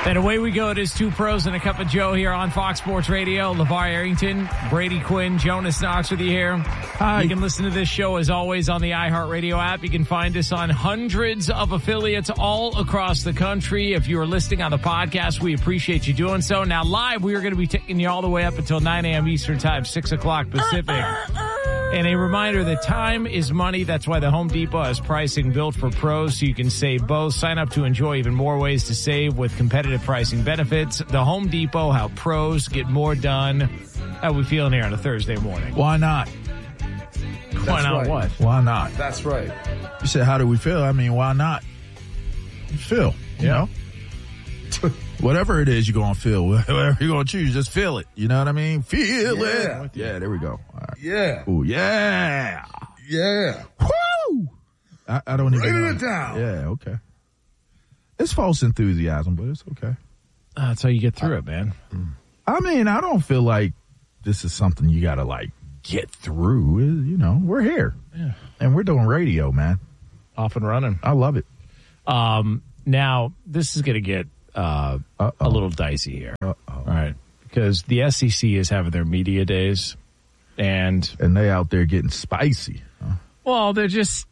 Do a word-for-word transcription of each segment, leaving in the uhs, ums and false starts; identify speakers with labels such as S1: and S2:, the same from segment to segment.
S1: And away we go. It is Two Pros and a Cup of Joe here on Fox Sports Radio. LeVar Arrington, Brady Quinn, Jonas Knox with you here. Hi. You can listen to this show as always on the iHeartRadio app. You can find us on hundreds of affiliates all across the country. If you are listening on the podcast, we appreciate you doing so. Now live, we are going to be taking you all the way up until nine a.m. Eastern Time, six o'clock Pacific. And a reminder that time is money. That's why the Home Depot has pricing built for pros so you can save both. Sign up to enjoy even more ways to save with competitive pricing benefits. The Home Depot, how pros get more done. How are we feeling here on a Thursday morning?
S2: Why not?
S1: Why
S3: That's
S1: not
S3: right.
S1: what?
S2: Why not?
S3: That's right.
S2: You said, how do we feel? I mean, why not? Feel, you
S1: Yeah.
S2: know? Whatever it is you're going to feel, whatever you're going to choose, just feel it. You know what I mean? Feel
S3: Yeah.
S2: it. Yeah, there we go. All right.
S3: Yeah.
S2: Ooh, yeah.
S3: Yeah.
S2: Woo! I, I don't even
S3: Writing
S2: know.
S3: it down.
S2: Yeah, okay. It's false enthusiasm, but it's okay.
S1: Uh, that's how you get through it, man.
S2: I mean, I don't feel like this is something you got to, like, get through. It- You know, we're here.
S1: Yeah.
S2: And we're doing radio, man.
S1: Off and running.
S2: I love it.
S1: Um, now, this is going to get uh,
S2: Uh-oh.
S1: a little dicey here.
S2: Uh-oh.
S1: All right. Because the S E C is having their media days. And,
S2: And they out there getting spicy. Huh?
S1: well, they're just,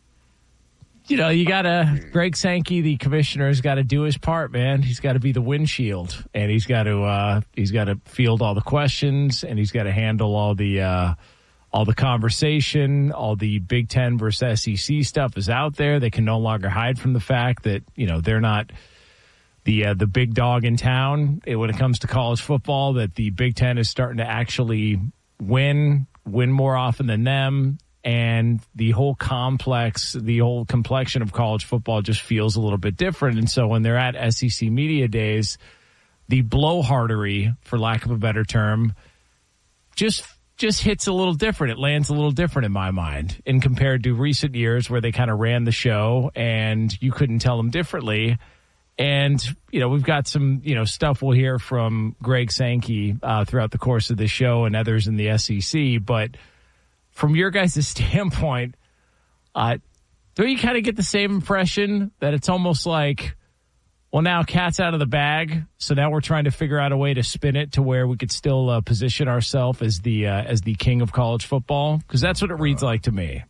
S1: you know, you got to, Greg Sankey, the commissioner, has got to do his part, man. He's got to be the windshield. And he's got to, uh, he's got to field all the questions. And he's got to handle all the, uh, all the conversation. All the Big Ten versus S E C stuff is out there. They can no longer hide from the fact that, you know, they're not the uh, the big dog in town eh, when it comes to college football, that the Big Ten is starting to actually win, win more often than them. And the whole complex, the whole complexion of college football just feels a little bit different. And so when they're at S E C Media Days, the blowhardery, for lack of a better term, just just hits a little different. It lands a little different in my mind in compared to recent years where they kind of ran the show and you couldn't tell them differently. And, you know, we've got some, you know, stuff we'll hear from Greg Sankey uh, throughout the course of the show and others in the S E C. But from your guys' standpoint, uh, don't you kind of get the same impression that it's almost like, well, now cat's out of the bag, so now we're trying to figure out a way to spin it to where we could still uh, position ourselves as the uh, as the king of college football? Because that's what it reads like to me.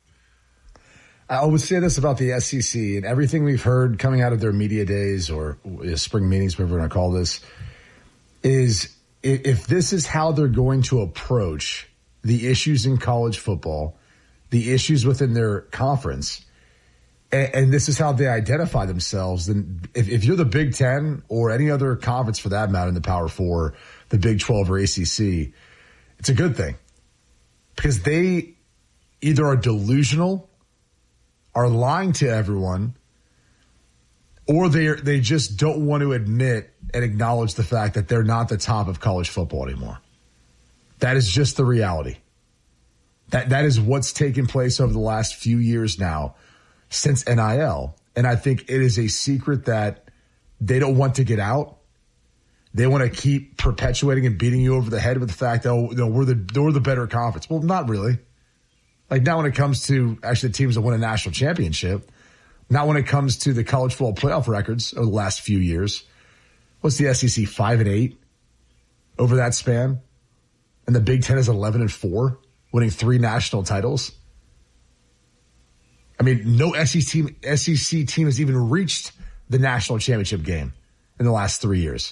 S3: I would say this about the S E C and everything we've heard coming out of their media days or uh, spring meetings, whatever we're going to call this, is if this is how they're going to approach the issues in college football, the issues within their conference, and, and this is how they identify themselves, then if, if you're the Big Ten or any other conference for that matter in the Power Four, the Big twelve or A C C, it's a good thing because they either are delusional, are lying to everyone, or they they just don't want to admit and acknowledge the fact that they're not the top of college football anymore. That is just the reality. That that is what's taken place over the last few years now since N I L. And I think it is a secret that they don't want to get out. They want to keep perpetuating and beating you over the head with the fact that, oh, no, we're the we're the better conference. Well, not really. Like, not when it comes to actually the teams that win a national championship. Not when it comes to the college football playoff records over the last few years. What's the S E C, five and eight over that span? And the Big Ten is eleven and four, winning three national titles. I mean, no S E C team, S E C team has even reached the national championship game in the last three years.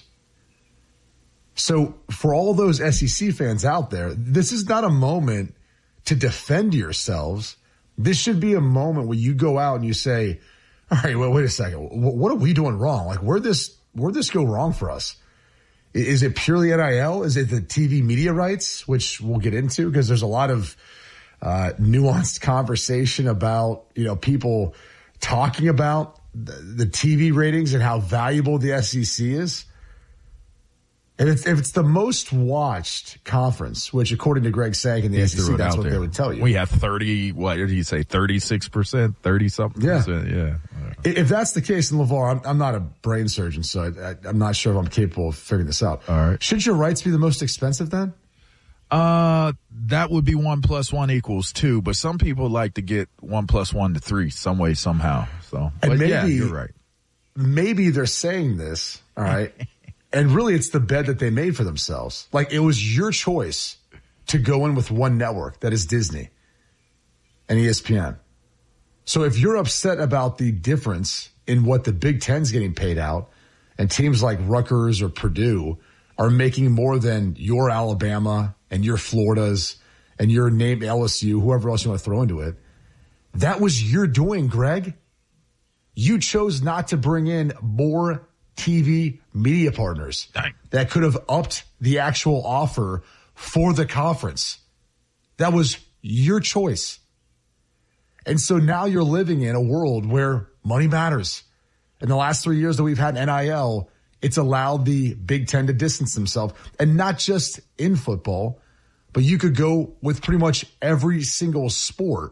S3: So for all those S E C fans out there, this is not a moment to defend yourselves. This should be a moment where you go out and you say, all right, well, wait a second. What are we doing wrong? Like, where'd this, where'd this go wrong for us? Is it purely N I L? Is it the T V media rights, which we'll get into because there's a lot of uh, nuanced conversation about, you know, people talking about the, the T V ratings and how valuable the S E C is. And if, if it's the most watched conference, which according to Greg Sankey in the
S2: He
S3: S E C,
S2: threw it
S3: that's
S2: out
S3: what
S2: there.
S3: they would tell you.
S2: We have thirty, what did he say, thirty-six percent, thirty-something
S3: Yeah.
S2: percent? Yeah.
S3: If that's the case in LeVar, I'm, I'm not a brain surgeon, so I, I, I'm not sure if I'm capable of figuring this out.
S2: All right.
S3: Should your rights be the most expensive then?
S2: Uh, that would be one plus one equals two, but some people like to get one plus one to three some way, somehow. So,
S3: And
S2: but yeah,
S3: maybe-
S2: you're right.
S3: maybe they're saying this, all right, and really it's the bed that they made for themselves. Like, it was your choice to go in with one network, that is Disney and E S P N. So if you're upset about the difference in what the Big Ten's getting paid out, and teams like Rutgers or Purdue are making more than your Alabama and your Floridas and your name L S U, whoever else you want to throw into it, that was your doing, Greg. You chose not to bring in more T V media partners Dang. that could have upped the actual offer for the conference. That was your choice. And so now you're living in a world where money matters. In the last three years that we've had N I L, it's allowed the Big Ten to distance themselves. And not just in football, but you could go with pretty much every single sport.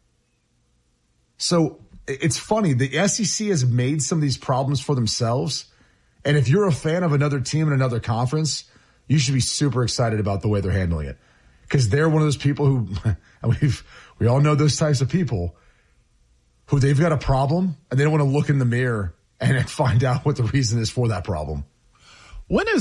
S3: So it's funny. The S E C has made some of these problems for themselves. And if you're a fan of another team in another conference, you should be super excited about the way they're handling it. Because they're one of those people who, and we've, we all know those types of people, who they've got a problem and they don't want to look in the mirror and find out what the reason is for that problem.
S2: When is